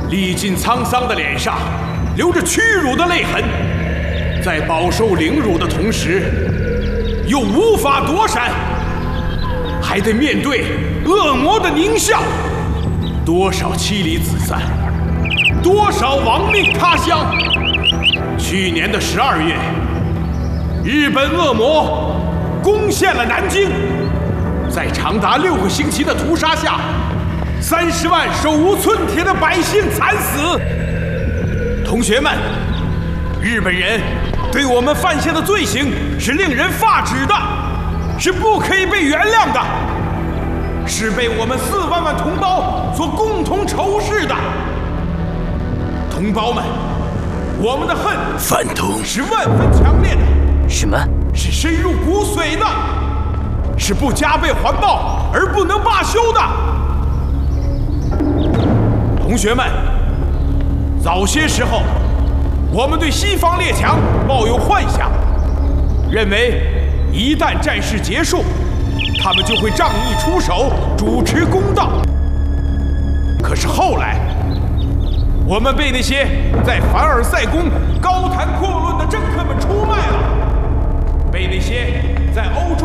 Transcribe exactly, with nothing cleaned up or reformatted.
历尽沧桑的脸上流着屈辱的泪痕，在饱受凌辱的同时，又无法躲闪，还得面对恶魔的狞笑。多少妻离子散，多少亡命他乡。去年的十二月，日本恶魔攻陷了南京，在长达六个星期的屠杀下，三十万手无寸铁的百姓惨死。同学们，日本人对我们犯下的罪行是令人发指的，是不可以被原谅的，是被我们四万万同胞所共同仇视的。同胞们，我们的恨反同是万分强烈的。 什么？ 是深入骨髓的，是不加倍还报而不能罢休的。同学们，早些时候，我们对西方列强抱有幻想，认为一旦战事结束，他们就会仗义出手，主持公道。可是后来，我们被那些在凡尔赛宫高谈阔论的政客们出卖了，被那些在欧洲